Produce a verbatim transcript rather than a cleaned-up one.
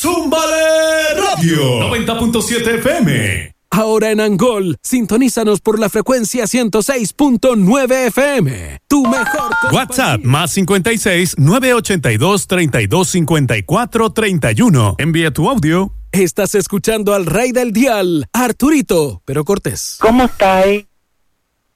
Zúmbale Radio noventa punto siete F M. Ahora en Angol, sintonízanos por la frecuencia ciento seis punto nueve F M. Tu mejor compañía. WhatsApp más cincuenta y seis, novecientos ochenta y dos, treinta y dos cincuenta y cuatro, treinta y uno. Envía tu audio. Estás escuchando al rey del dial, Arturito, pero Cortés. ¿Cómo estáis?